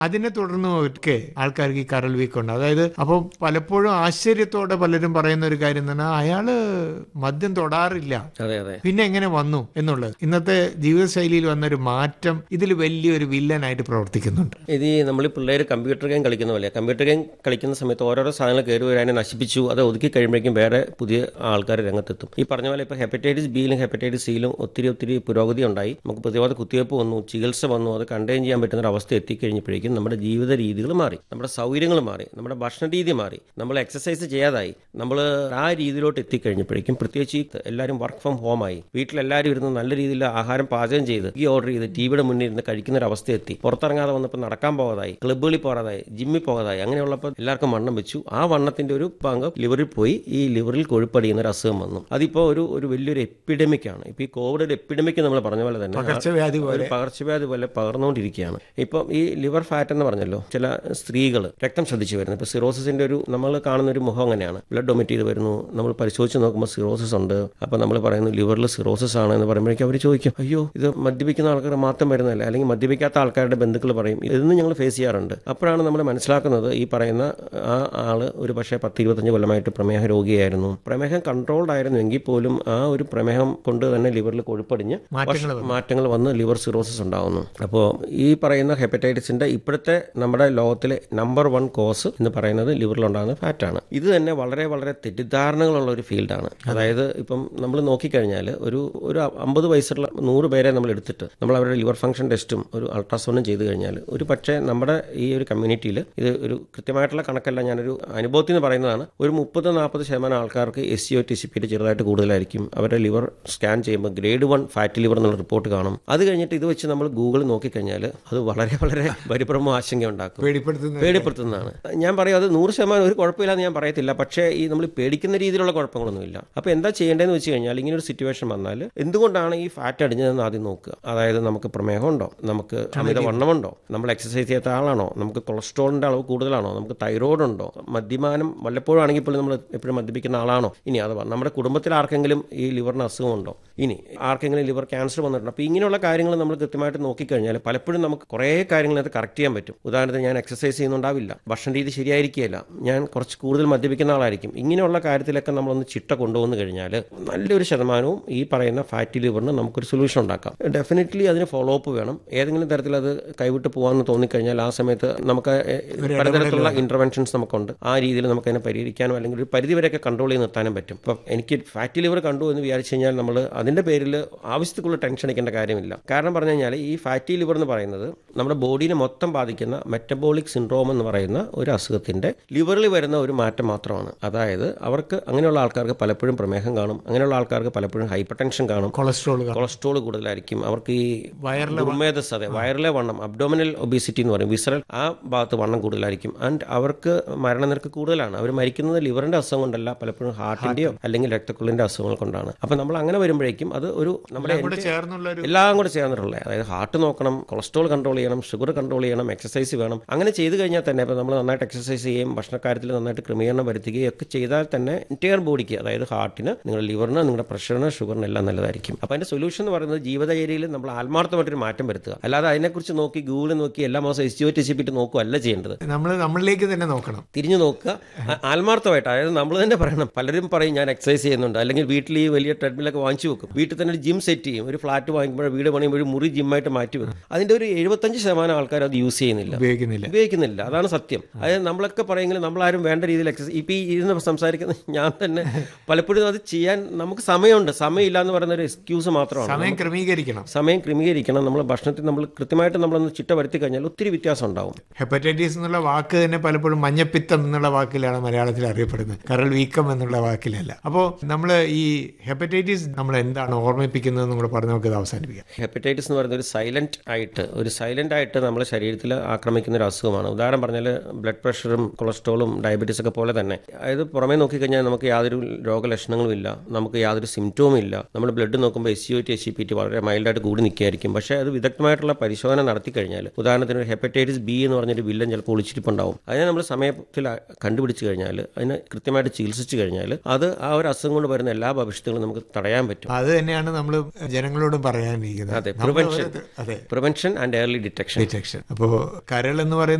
അതിനെ തുടർന്ന് ഒക്കെ ആൾക്കാർക്ക് ഈ കരൾ വീക്കുണ്ട്. അതായത് അപ്പോൾ പലപ്പോഴും ആശ്ചര്യത്തോടെ പലരും പറയുന്ന ഒരു കാര്യം തന്നെ, അയാള് മദ്യം തൊടാറില്ല, പിന്നെ എങ്ങനെ വന്നു എന്നുള്ളത്. ഇന്നത്തെ ജീവിതശൈലിയിൽ വന്നൊരു മാറ്റം ഇതിൽ വലിയൊരു വില്ലനായിട്ട് പ്രവർത്തിക്കുന്നുണ്ട്. ഇത് നമ്മൾ പിള്ളേർ കമ്പ്യൂട്ടർ ഗെയിം കളിക്കുന്ന പോലെ, കമ്പ്യൂട്ടർ ഗെയിം കളിക്കുന്ന സമയത്ത് ഓരോരോ സാധനങ്ങൾ കയറി വരാനെ നശിപ്പിച്ചു, അത് ഒതുക്കി കഴിയുമ്പോഴേക്കും വേറെ പുതിയ ആൾക്കാർ രംഗത്തെത്തും. ഈ പറഞ്ഞ പോലെ ഇപ്പോൾ ഹെപ്പറ്റൈറ്റിസ് ബിയിലും ഹെപ്പറ്റൈറ്റിസ് സിയിലും ഒത്തിരി പുരോഗതി ഉണ്ടായി. നമുക്ക് പ്രതിരോധ കുത്തിവയ്പ്പ് വന്നു, ചികിത്സ വന്നു, അത് കണ്ടെയ്ൻ ചെയ്യാൻ പറ്റുന്ന ഒരു അവസ്ഥ എത്തിക്കഴിഞ്ഞപ്പോഴേക്കും നമ്മുടെ ജീവിത രീതികൾ മാറി, നമ്മുടെ സൗകര്യങ്ങൾ മാറി, നമ്മുടെ ഭക്ഷണ രീതി മാറി, നമ്മൾ എക്സസൈസ് ചെയ്യാതായി, നമ്മൾ ആ രീതിയിലോട്ട് എത്തിക്കഴിഞ്ഞപ്പോഴേക്കും, പ്രത്യേകിച്ച് എല്ലാവരും വർക്ക് ഫ്രം ഹോം ആയി, വീട്ടിലെല്ലാവരും ഇരുന്ന് നല്ല രീതിയിൽ ആഹാരം പാചകം ചെയ്ത് ഈ ഓർഡർ ചെയ്ത് ടിവിയുടെ മുന്നിൽ ഇരുന്ന് കഴിക്കുന്ന ഒരു അവസ്ഥ എത്തി. പുറത്തിറങ്ങാതെ വന്നപ്പോൾ നടക്കാൻ പോകാതായി, ക്ലബ്ബുകളിൽ പോകാതായി, ജിമ്മിൽ പോകാതായി, അങ്ങനെയുള്ളപ്പോൾ എല്ലാവർക്കും വണ്ണം വെച്ചു. ആ വണ്ണത്തിന്റെ ഒരു പങ്ക് ലിവറിൽ പോയി, ഈ ലിവറിൽ കൊഴുപ്പടിയുന്ന ഒരു അസുഖം വന്നു. അതിപ്പോൾ ഒരു വലിയൊരു എപ്പിഡമിക്കാണ്. ഇപ്പോൾ ഈ കോവിഡ് ഒരു എപ്പിഡമിക് നമ്മൾ പറഞ്ഞ പോലെ തന്നെ പകർച്ചവ്യാധി പോലെ പകർന്നുകൊണ്ടിരിക്കുകയാണ്. ഇപ്പം ഈ ലിവർ ഫാറ്റ് എന്ന് പറഞ്ഞല്ലോ, ചില സ്ത്രീകൾ രക്തം ശ്രദ്ധിച്ചു വരുന്നത്, ഇപ്പോൾ സിറോസിന്റെ ഒരു നമ്മൾ കാണുന്ന ഒരു മുഖം അങ്ങനെയാണ്, ബ്ലഡ് ഒമിറ്റ് ചെയ്ത് വരുന്നു, നമ്മൾ പരിശോധിച്ച് നോക്കുമ്പോൾ സിറോസിസ് ഉണ്ട്. അപ്പോൾ നമ്മൾ പറയുന്നു ലിവറിൽ സിറോസിസ് ആണ് എന്ന് പറയുമ്പോഴേക്കും അവർ ചോദിക്കും, അയ്യോ ഇത് മദ്യപിക്കുന്ന ആൾക്കാർ മാത്രം വരുന്നതല്ല, അല്ലെങ്കിൽ മദ്യപിക്കാത്ത ആൾക്കാരുടെ ബന്ധുക്കൾ പറയും. ഇതൊന്നും ഞങ്ങൾ ഫേസ് ചെയ്യാറുണ്ട്. അപ്പോഴാണ് നമ്മൾ മനസ്സിലാക്കുന്നത് ഈ പറയുന്ന ആ ആള് ഒരു പക്ഷേ 10-25 കൊല്ലമായിട്ട് പ്രമേഹ രോഗിയായിരുന്നു. പ്രമേഹം കൺട്രോൾഡ് ആയിരുന്നു എങ്കിൽ പോലും ആ ഒരു പ്രമേഹം കൊണ്ട് തന്നെ ലിവറിൽ കൊഴുപ്പടിഞ്ഞ് മാറ്റങ്ങൾ വന്ന് ലിവർ സിറോസിസ് ഉണ്ടാകുന്നു. അപ്പോൾ ഈ പറയുന്ന ഹെപ്പറ്റൈറ്റിസിന്റെ ഇപ്പോഴത്തെ നമ്മുടെ ലോകത്തിലെ നമ്പർ 1 കോസ് എന്ന് പറയുന്നത് ലിവറിലുണ്ടാകുന്ന ഫാറ്റാണ്. ഇത് തന്നെ വളരെ വളരെ തെറ്റിദ്ധാരണകളുള്ള ഒരു ഫീൽഡാണ്. അതായത് ഇപ്പം നമ്മൾ നോക്കിക്കഴിഞ്ഞാൽ ഒരു 50 വയസ്സുള്ള 100 പേരെ നമ്മൾ എടുത്തിട്ട് നമ്മൾ അവരുടെ ലിവർ ഫംഗ്ഷൻ ടെസ്റ്റും ഒരു അൾട്രാസൗണ്ടും ചെയ്ത് കഴിഞ്ഞാൽ ഒരു പക്ഷേ നമ്മുടെ ഈ ഒരു കമ്മ്യൂണിറ്റിയിൽ, ഇത് ഒരു കൃത്യമായിട്ടുള്ള കണക്കല്ല, ഞാനൊരു അനുഭവത്തിൽ നിന്ന് പറയുന്നതാണ്, ഒരു 30-40% ആൾക്കാർക്ക് SCO/TCP ചെറുതായിട്ട് കൂടുതലായിരിക്കും. അവരുടെ ലിവർ സ്കാൻ ചെയ്യുമ്പോൾ ഗ്രേഡ് 1 ഫാറ്റി ലിവർ എന്നുള്ള റിപ്പോർട്ട് കാണും. അത് കഴിഞ്ഞിട്ട് ഇത് വെച്ച് നമ്മൾ ഗൂഗിൾ നോക്കിക്കഴിഞ്ഞാൽ അത് വളരെ വളരെ പരിഭ്രമ ആശങ്ക ഉണ്ടാക്കും, പേടിപ്പെടുത്തുന്നതാണ്. ഞാൻ പറയും അത് 100% ഒരു കുഴപ്പമില്ലാന്ന് ഞാൻ പറയത്തില്ല, പക്ഷേ ഈ നമ്മൾ പേടിക്കുന്ന രീതിയിലുള്ള കുഴപ്പങ്ങളൊന്നുമില്ല. അപ്പോൾ എന്താ ചെയ്യേണ്ടതെന്ന് വെച്ച് കഴിഞ്ഞാൽ, ഇങ്ങനെ ഒരു സിറ്റുവേഷൻ വന്നാൽ എന്തുകൊണ്ടാണ് ഈ ഫാറ്റ് അടിഞ്ഞതെന്ന് ആദ്യം നോക്കുക. അതായത് നമുക്ക് പ്രമേഹമുണ്ടോ, നമുക്ക് അമിതവണ്ണമുണ്ടോ, നമ്മൾ എക്സസൈസ് ചെയ്യാത്ത ആളാണോ, നമുക്ക് കൊളസ്ട്രോളിന്റെ അളവ് കൂടുതലാണോ, നമുക്ക് തൈറോയ്ഡ് ഉണ്ടോ, മദ്യപാനം വല്ലപ്പോഴും ആണെങ്കിൽ പോലും നമ്മൾ എപ്പോഴും മദ്യപിക്കുന്ന ആളാണോ, ഇനി അഥവാ നമ്മുടെ കുടുംബത്തിൽ ആർക്കെങ്കിലും ഈ ലിവറിന് അസുഖമുണ്ടോ, ഇനി ആർക്കെങ്കിലും ലിവർ ക്യാൻസർ വന്നിട്ടുണ്ടോ. അപ്പോൾ ഇങ്ങനെയുള്ള കാര്യങ്ങൾ നമ്മൾ കൃത്യമായിട്ട് നോക്കിക്കഴിഞ്ഞാൽ പലപ്പോഴും നമുക്ക് കുറേ കാര്യങ്ങളത് കറക്റ്റ് ചെയ്യാൻ പറ്റും. ഉദാഹരണത്തിന് ഞാൻ എക്സസൈസ് ചെയ്യുന്നുണ്ടാവില്ല, ഭക്ഷണ രീതി ശരിയായിരിക്കുകയില്ല, ഞാൻ കുറച്ച് കൂടുതൽ മദ്യപിക്കുന്ന ആളായിരിക്കും. ഇങ്ങനെയുള്ള കാര്യത്തിലൊക്കെ നമ്മളൊന്ന് ചിട്ട കൊണ്ടുവന്നു കഴിഞ്ഞാൽ നല്ലൊരു ശതമാനവും ഈ പറയുന്ന ഫാറ്റി ലിവറിന് നമുക്കൊരു സൊല്യൂഷൻ ഉണ്ടാക്കാം. ഡെഫിനറ്റ്ലി അതിന് ഫോളോ അപ്പ് വേണം. ഏതെങ്കിലും തരത്തിൽ അത് കൈവിട്ട് പോകാമെന്ന് തോന്നിക്കഴിഞ്ഞാൽ ആ സമയത്ത് നമുക്ക് പലതരത്തിലുള്ള ഇന്റർവെൻഷൻസ് നമുക്കുണ്ട്. ആ രീതിയിൽ നമുക്ക് അതിനെ പരിഹരിക്കാനോ അല്ലെങ്കിൽ ഒരു പരിധിവരെയൊക്കെ കൺട്രോൾ ചെയ്ത് നിർത്താനും പറ്റും. ഇപ്പം എനിക്ക് ഫാറ്റി ലിവർ കണ്ടു എന്ന് വിചാരിച്ചു കഴിഞ്ഞാൽ നമ്മൾ അതിന്റെ പേരിൽ ആവശ്യത്തിലുള്ള ടെൻഷൻ അടിക്കേണ്ട കാര്യമില്ല. കാരണം പറഞ്ഞു കഴിഞ്ഞാൽ ഈ ഫാറ്റി ലിവർ എന്ന് പറയുന്നത് നമ്മുടെ ബോഡീനെ മൊത്തം ബാധിക്കുന്ന മെറ്റബോളിക് സിൻഡ്രോം എന്ന് പറയുന്ന ഒരു അസുഖത്തിന്റെ ലിവറിൽ വരുന്ന ഒരു മാറ്റം മാത്രമാണ്. അതായത് അവർക്ക് അങ്ങനെയുള്ള ആൾക്കാർക്ക് പലപ്പോഴും പ്രമേഹം കാണും, അങ്ങനെയുള്ള ആൾക്കാർക്ക് പലപ്പോഴും ഹൈപ്പർ ടെൻഷൻ കാണും, കൊളസ്ട്രോൾ കൂടുതലായിരിക്കും, അവർക്ക് ഈ ദുർമേധസ്, അതെ വയറിലെ വണ്ണം, അബ്ഡോമിനൽ ഒബീസിറ്റി എന്ന് പറയും, വിസറൽ ആ ഭാഗത്ത് വണ്ണം കൂടുതലായിരിക്കും. ആൻഡ് അവർക്ക് മരണനിരക്ക് കൂടുതലാണ്. അവർ മരിക്കുന്നത് ലിവറിന്റെ അസുഖം കൊണ്ടല്ല, പലപ്പോഴും ഹാർട്ടിന്റെയോ അല്ലെങ്കിൽ രക്തക്കുള്ളിന്റെ അസുഖങ്ങൾ കൊണ്ടാണ്. അപ്പൊ നമ്മൾ അങ്ങനെ വരുമ്പോഴേക്കും അത് ഒരു നമ്മുടെ എല്ലാം കൂടെ ചേർന്നിട്ടുള്ള, അതായത് ഹാർട്ട് നോക്കണം, കൊളസ്ട്രോൾ കൺട്രോൾ ചെയ്യണം, ഷുഗർ കൺട്രോൾ ചെയ്യണം, എക്സസൈസ് വേണം. അങ്ങനെ ചെയ്ത് കഴിഞ്ഞാൽ തന്നെ ഇപ്പോൾ നമ്മൾ നന്നായിട്ട് എക്സസൈസ് ചെയ്യുകയും ഭക്ഷണക്കാര്യത്തിൽ നന്നായിട്ട് ക്രമീകരണം വരുത്തുകയും ഒക്കെ ചെയ്താൽ തന്നെ എൻറ്റയർ ബോഡിക്ക്, അതായത് ഹാർട്ടിന്, നിങ്ങളുടെ ലിവറിന്, നിങ്ങളുടെ പ്രഷറിന്, ഷുഗറിന് എല്ലാം നല്ലതായിരിക്കും. അപ്പോൾ അതിന്റെ സൊല്യൂഷൻ എന്ന് പറയുന്നത് ജീവിതചര്യയിൽ നമ്മൾ ആത്മാർത്ഥമായിട്ടൊരു മാറ്റം വരുത്തുക. അല്ലാതെ അതിനെക്കുറിച്ച് നോക്കി ഗൂഗിൾ നോക്കി എല്ലാ മാസം SCO/TCP നോക്കുക അല്ല ചെയ്യേണ്ടത്. നമ്മളിലേക്ക് തന്നെ നോക്കണം, തിരിഞ്ഞു നോക്കുക ആത്മാർത്ഥമായിട്ട്. അതായത് നമ്മൾ തന്നെ പറയണം. പലരും പറയും ഞാൻ എക്സസൈസ് ചെയ്യുന്നുണ്ട്, അല്ലെങ്കിൽ വീട്ടിൽ ഈ വലിയ ട്രെഡ്മിലൊക്കെ വാങ്ങിച്ചു വെക്കും, വീട്ടിൽ തന്നെ ഒരു ജിം സെറ്റ് ചെയ്യും, ഒരു ഫ്ലാറ്റ് വാങ്ങിക്കുമ്പോൾ വീട് പണിയുമ്പോൾ ഒരു മുറി ജിമ്മായിട്ട് മാറ്റി വെക്കും. അതിന്റെ ഒരു 75% ആൾക്കാർ അത് യൂസ് ചെയ്യുന്നില്ല, ഉപയോഗിക്കുന്നില്ല. അതാണ് സത്യം. അതായത് നമ്മളൊക്കെ പറയുമെങ്കിലും നമ്മളാരും വേണ്ട രീതിയിൽ എക്സസൈസ്, ഇപ്പം ഈ ഇരുന്ന് സംസാരിക്കുന്ന ഞാൻ തന്നെ പലപ്പോഴും അത് ചെയ്യാൻ നമുക്ക് സമയമുണ്ട്, സമയമില്ല എന്ന് പറയുന്ന ഒരു എക്സ്ക്യൂസ് മാത്രമാണ്. സമയം ക്രമീകരിക്കണം. നമ്മൾ ഭക്ഷണത്തിൽ നമ്മൾ കൃത്യമായിട്ട് നമ്മളൊന്ന് ചിട്ട വരുത്തി കഴിഞ്ഞാൽ ഒത്തിരി വ്യത്യാസം ഉണ്ടാവും. ഹെപ്പറ്റൈറ്റിസ് എന്നുള്ള വാക്ക് തന്നെ പലപ്പോഴും മഞ്ഞപ്പിത്തം എന്നുള്ള വാക്കിലാണ് മലയാളത്തിൽ അറിയപ്പെടുന്നത്, കരൾ വീക്കം എന്നുള്ള വാക്കിലല്ല. അപ്പോൾ നമ്മൾ ഈ ഹെപ്പറ്റൈറ്റിസ് നമ്മൾ എന്താണ് ഓർമ്മിപ്പിക്കുന്നത് എന്ന് കൂടെ പറഞ്ഞ് നമുക്ക് ഇത് അവസാനിപ്പിക്കാം. ഹെപ്പറ്റൈറ്റിസ് എന്ന് പറയുന്നത് ഒരു സൈലന്റ് ആയിട്ട് നമ്മുടെ ശരീരത്തിൽ ആക്രമിക്കുന്ന ഒരു അസുഖമാണ്. ഉദാഹരണം പറഞ്ഞാൽ ബ്ലഡ് പ്രഷറും കൊളസ്ട്രോളും ഡയബറ്റീസ് ഒക്കെ പോലെ തന്നെ. അതായത് പുറമേ നോക്കിക്കഴിഞ്ഞാൽ നമുക്ക് യാതൊരു രോഗലക്ഷണങ്ങളും ഇല്ല, നമുക്ക് യാതൊരു സിംറ്റവും ഇല്ല. നമ്മൾ ബ്ലഡ് നോക്കുമ്പോൾ SCO/TCP വളരെ മൈൽഡായിട്ട് കൂടി നിൽക്കുകയായിരിക്കും. പക്ഷേ അത് വിദഗ്ധമായിട്ടുള്ള പരിശോധന നടത്തി കഴിഞ്ഞാൽ, ഉദാഹരണത്തിന് ഒരു ഹെപ്പറ്റൈറ്റിസ് ബി എന്ന് പറഞ്ഞൊരു വില്ലൻ ചിലപ്പോൾ ഒളിച്ചിരിപ്പുണ്ടാവും. അതിനെ നമ്മൾ സമയത്തിൽ കണ്ടുപിടിച്ച് കഴിഞ്ഞാൽ, അതിനെ കൃത്യമായിട്ട് ചികിത്സിച്ച് കഴിഞ്ഞാൽ അത് ആ ഒരു അസുഖം കൊണ്ട് വരുന്ന എല്ലാ ഭവിഷ്യത്തുകളും നമുക്ക് തടയാൻ പറ്റും. അത് തന്നെയാണ് നമ്മൾ ജനങ്ങളോട് പറയാനിരിക്കുന്നത്. അതെ, പ്രിവെൻഷൻ ആൻഡ് ഏർലി ഡിറ്റക്ഷൻ. അപ്പോൾ കരൾ എന്ന് പറയുന്നത്